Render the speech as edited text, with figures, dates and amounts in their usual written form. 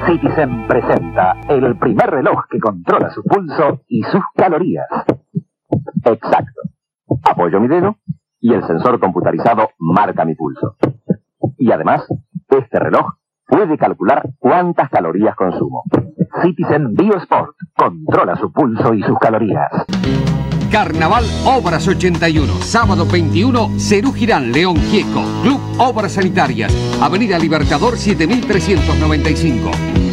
Citizen presenta el primer reloj que controla su pulso y sus calorías. Exacto. Apoyo mi dedo y el sensor computarizado marca mi pulso. Y además, este reloj puede calcular cuántas calorías consumo. Citizen BioSport controla su pulso y sus calorías. Carnaval Obras 81, sábado 21, Cerú Girán, León Gieco, Club Obras Sanitarias, Avenida Libertador 7395.